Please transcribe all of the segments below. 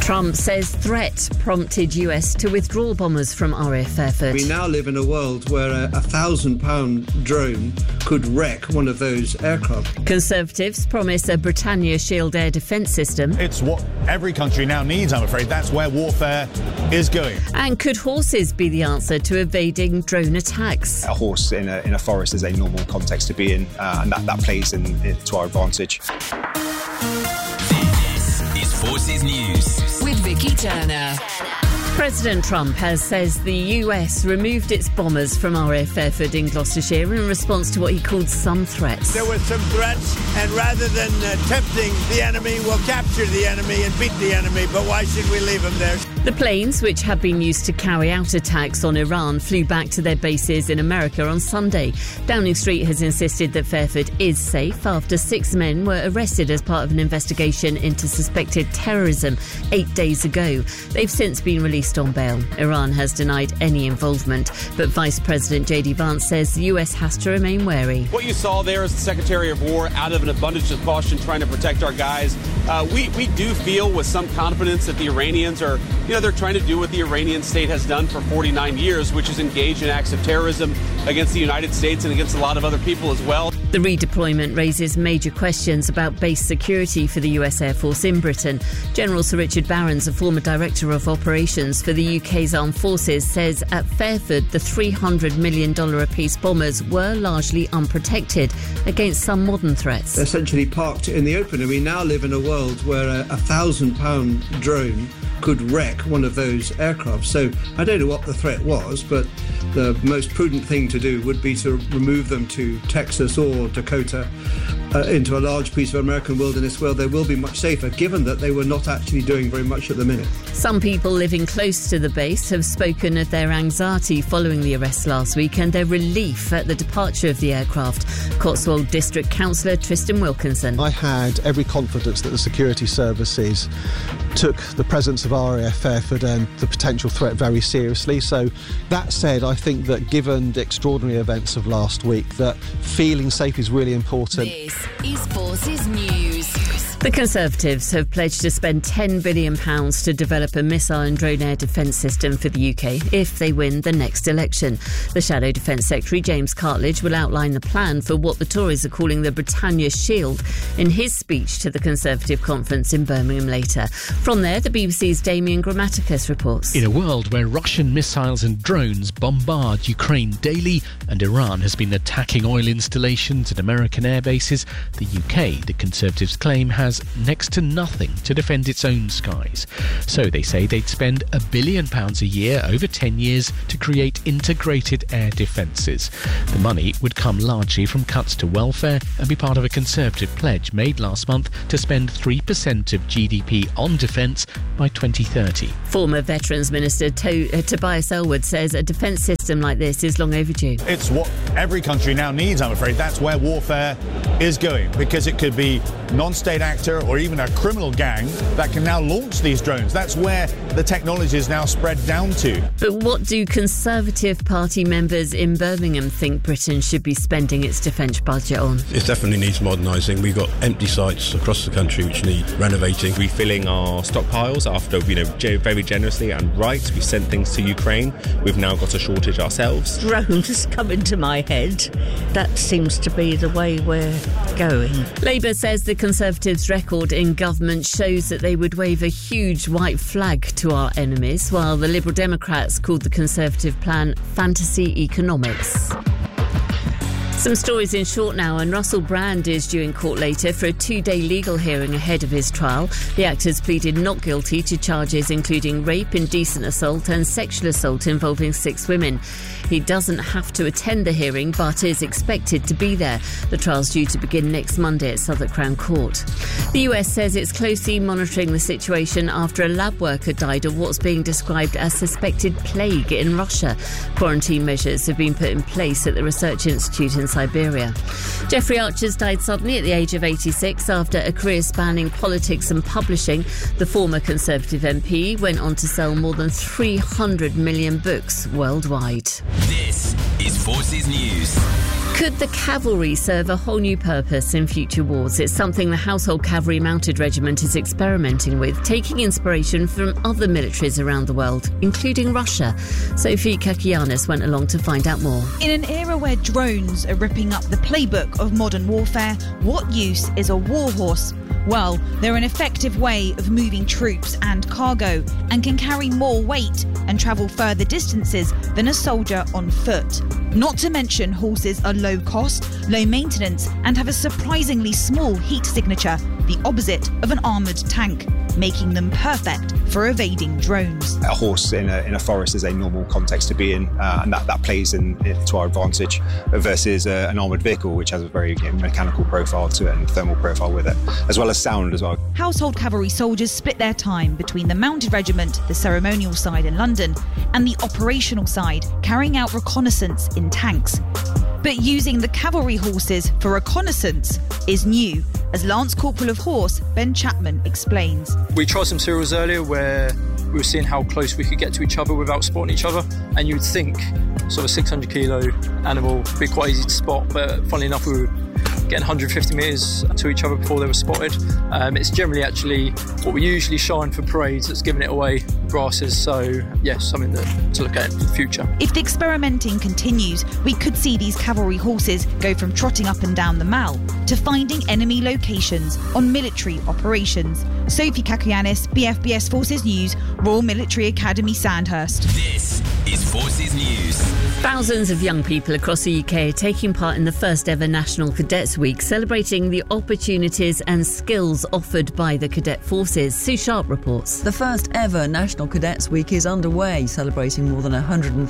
Trump says threat prompted US to withdraw bombers from RAF Fairford. We now live in a world where a £1,000 drone could wreck one of those aircraft. Conservatives promise a Britannia Shield air defence system. It's what every country now needs, I'm afraid. That's where warfare is going. And could horses be the answer to evading drone attacks? A horse in a forest is a normal context to be in, and that plays to our advantage. This is Forces News with Vicky Turner. President Trump says the US removed its bombers from RAF Fairford in Gloucestershire in response to what he called some threats. There were some threats, and rather than tempting the enemy, we'll capture the enemy and beat the enemy, but why should we leave them there? The planes, which had been used to carry out attacks on Iran, flew back to their bases in America on Sunday. Downing Street has insisted that Fairford is safe after 6 men were arrested as part of an investigation into suspected terrorism 8 days ago. They've since been released on bail. Iran has denied any involvement, but Vice President J.D. Vance says the US has to remain wary. What you saw there is the Secretary of War, out of an abundance of caution, trying to protect our guys. We do feel with some confidence that the Iranians are, they're trying to do what the Iranian state has done for 49 years, which is engage in acts of terrorism against the United States and against a lot of other people as well. The redeployment raises major questions about base security for the US Air Force in Britain. General Sir Richard Barrons, a former Director of Operations for the UK's Armed Forces, says at Fairford the $300 million apiece bombers were largely unprotected against some modern threats. Essentially parked in the open, and we now live in a world where a £1,000 drone could wreck one of those aircraft. So I don't know what the threat was, but the most prudent thing to do would be to remove them to Texas or Dakota, into a large piece of American wilderness where they will be much safer, given that they were not actually doing very much at the minute. Some people living close to the base have spoken of their anxiety following the arrest last week and their relief at the departure of the aircraft. Cotswold District Councillor Tristan Wilkinson. I had every confidence that the security services took the presence of RAF Fairford and the potential threat very seriously. So that said, I think that given the extraordinary events of last week, that feeling safe is really important. This is Forces News. The Conservatives have pledged to spend £10 billion to develop a missile and drone air defence system for the UK if they win the next election. The Shadow Defence Secretary James Cartledge will outline the plan for what the Tories are calling the Britannia Shield in his speech to the Conservative conference in Birmingham later. From there, the BBC's Damien Grammaticus reports. In a world where Russian missiles and drones bombard Ukraine daily and Iran has been attacking oil installations and American air bases, the UK, the Conservatives claim, has next to nothing to defend its own skies. So they say they'd spend £1 billion a year over 10 years to create integrated air defences. The money would come largely from cuts to welfare and be part of a Conservative pledge made last month to spend 3% of GDP on defence by 2030. Former Veterans Minister Tobias Ellwood says a defence system like this is long overdue. It's what every country now needs, I'm afraid. That's where warfare is going, because it could be non-state actor or even a criminal gang that can now launch these drones. That's where the technology is now spread down to. But what do Conservative Party members in Birmingham think Britain should be spending its defence budget on? It definitely needs modernising. We've got empty sites across the country which need renovating. Refilling our stockpiles after, very generously and right, we sent things to Ukraine. We've now got a shortage ourselves. Drones come into my head. That seems to be the way we're going. Labour says the Conservatives' record in government shows that they would wave a huge white flag to our enemies, while the Liberal Democrats called the Conservative plan fantasy economics. Some stories in short now, and Russell Brand is due in court later for a 2-day legal hearing ahead of his trial. The actor's pleaded not guilty to charges including rape, indecent assault and sexual assault involving 6 women. He doesn't have to attend the hearing but is expected to be there. The trial's due to begin next Monday at Southwark Crown Court. The US says it's closely monitoring the situation after a lab worker died of what's being described as suspected plague in Russia. Quarantine measures have been put in place at the Research Institute in Siberia. Jeffrey Archer's died suddenly at the age of 86 after a career spanning politics and publishing. The former Conservative MP went on to sell more than 300 million books worldwide. This is Forces News. Could the cavalry serve a whole new purpose in future wars? It's something the Household Cavalry Mounted Regiment is experimenting with, taking inspiration from other militaries around the world, including Russia. Sophie Kakianis went along to find out more. In an era where drones are ripping up the playbook of modern warfare, what use is a war horse? Well, they're an effective way of moving troops and cargo and can carry more weight and travel further distances than a soldier on foot. Not to mention horses are low cost, low maintenance and have a surprisingly small heat signature, the opposite of an armoured tank, making them perfect for evading drones. A horse in a forest is a normal context to be in, and that plays to our advantage versus an armoured vehicle, which has a very mechanical profile to it and thermal profile with it, as well as sound as well. Household cavalry soldiers split their time between the mounted regiment, the ceremonial side in London, and the operational side, carrying out reconnaissance in tanks. But using the cavalry horses for reconnaissance is new, as Lance Corporal of Horse Ben Chapman explains. We tried some serials earlier where we were seeing how close we could get to each other without spotting each other, and you would think sort of a 600 kilo animal would be quite easy to spot, but funnily enough we were getting 150 metres to each other before they were spotted. It's generally actually what we usually shine for parades that's giving it away, grasses, so yes, something to look at for the future. If the experimenting continues, we could see these cavalry horses go from trotting up and down the Mall to finding enemy locations on military operations. Sophie Kakianis, BFBS Forces News, Royal Military Academy, Sandhurst. This is Forces News. Thousands of young people across the UK are taking part in the first ever National Cadets Week, celebrating the opportunities and skills offered by the cadet forces. Sue Sharp reports. The first ever National Cadets Week is underway, celebrating more than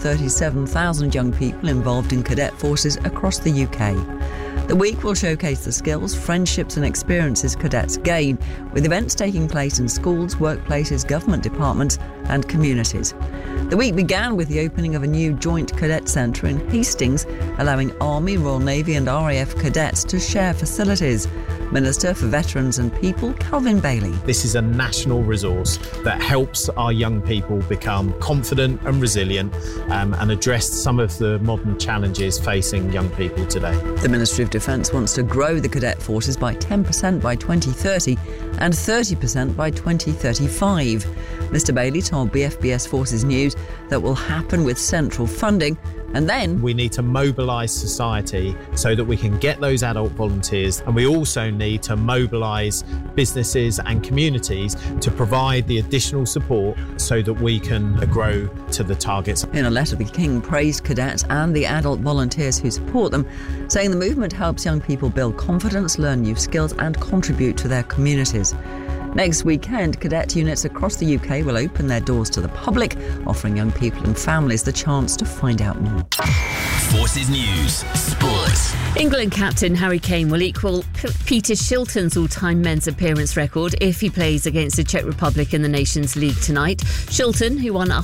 137,000 young people involved in cadet forces across the UK. The week will showcase the skills, friendships and experiences cadets gain, with events taking place in schools, workplaces, government departments and communities. The week began with the opening of a new joint cadet centre in Hastings, allowing Army, Royal Navy and RAF cadets to share facilities. Minister for Veterans and People, Calvin Bailey. This is a national resource that helps our young people become confident and resilient and address some of the modern challenges facing young people today. The Ministry of Defence wants to grow the cadet forces by 10% by 2030 and 30% by 2035. Mr Bailey told BFBS Forces News that will happen with central funding. And then we need to mobilise society so that we can get those adult volunteers, and we also need to mobilise businesses and communities to provide the additional support so that we can grow to the targets. In a letter, the King praised cadets and the adult volunteers who support them, saying the movement helps young people build confidence, learn new skills and contribute to their communities. Next weekend, cadet units across the UK will open their doors to the public, offering young people and families the chance to find out more. Forces News Sports. England captain Harry Kane will equal Peter Shilton's all-time men's appearance record if he plays against the Czech Republic in the Nations League tonight. Shilton, who won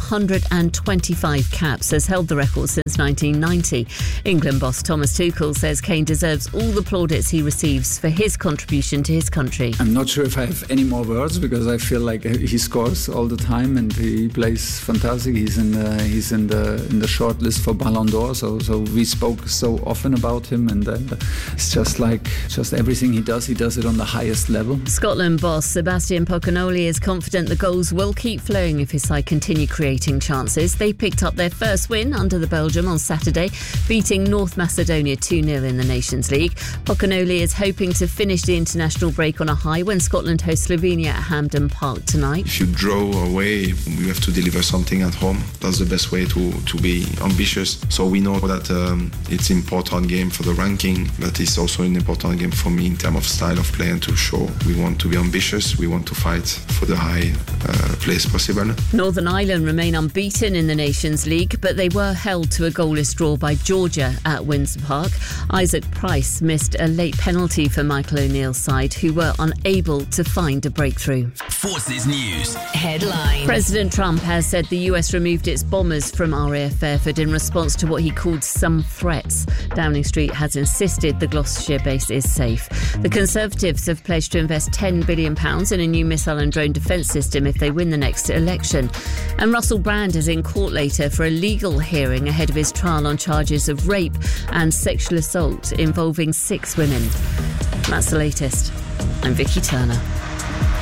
125 caps, has held the record since 1990. England boss Thomas Tuchel says Kane deserves all the plaudits he receives for his contribution to his country. I'm not sure if I have any more words, because I feel like he scores all the time and he plays fantastic. He's in the short list for Ballon d'Or, so we spoke so often about him, and it's just everything he does it on the highest level. Scotland boss Sebastian Pocognoli is confident the goals will keep flowing if his side continue creating chances. They picked up their first win under the Belgium on Saturday, beating North Macedonia 2-0 in the Nations League. Pocognoli is hoping to finish the international break on a high when Scotland hosts Slovenia at Hampden Park tonight. If you draw away, we have to deliver something at home. That's the best way to be ambitious. So we know that it's an important game for the ranking, but it's also an important game for me in terms of style of play and to show we want to be ambitious, we want to fight for the high place possible. Northern Ireland remain unbeaten in the Nations League, but they were held to a goalless draw by Georgia at Windsor Park. Isaac Price missed a late penalty for Michael O'Neill's side, who were unable to find a breakthrough. Forces News headline. President Trump has said the US removed its bombers from RAF Fairford in response to what he called some threats. Downing Street Street has insisted the Gloucestershire base is safe. The Conservatives have pledged to invest £10 billion in a new missile and drone defence system if they win the next election. And Russell Brand is in court later for a legal hearing ahead of his trial on charges of rape and sexual assault involving 6 women. That's the latest. I'm Vicky Turner.